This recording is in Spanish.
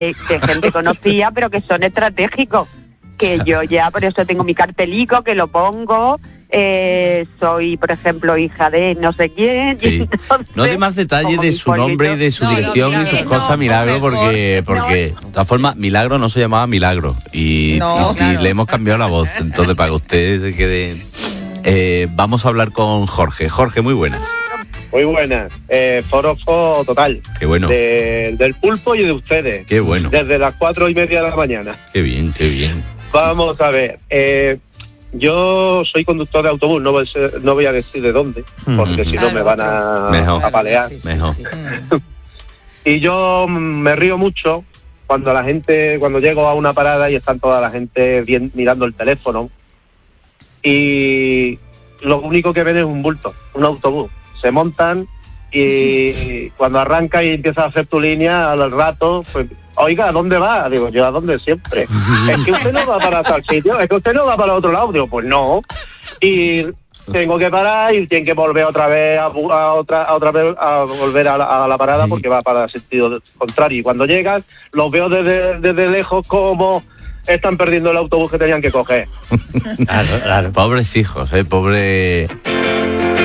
de gente conocida, pero que son estratégicos. Que yo ya, por eso tengo mi cartelico, que lo pongo. Soy, por ejemplo, hija de no sé quién. Sí. No dé más detalles de su nombre y de su dirección y sus cosas, Milagro, porque de todas formas, Milagro no se llamaba Milagro y le hemos cambiado la voz. Entonces, para que ustedes se queden... vamos a hablar con Jorge. Jorge, muy buenas. Muy buenas. Forofo total. Qué bueno. Del pulpo y de ustedes. Qué bueno. Desde las 4:30 de la mañana. Qué bien, qué bien. Vamos a ver. Yo soy conductor de autobús, no voy a decir de dónde, porque si no me van a apalear. Mejor. Y yo me río mucho cuando llego a una parada y están toda la gente mirando el teléfono y lo único que ven es un bulto, un autobús. Se montan y cuando arranca y empiezas a hacer tu línea, al rato, pues, oiga, ¿a dónde va? Digo, yo a dónde siempre. Es que usted no va para tal sitio, es que usted no va para otro lado. Digo, pues no. Y tengo que parar y tienen que volver otra vez a volver a la parada porque va para el sentido contrario. Y cuando llegan, los veo desde lejos como están perdiendo el autobús que tenían que coger. Claro. Pobres hijos, pobre...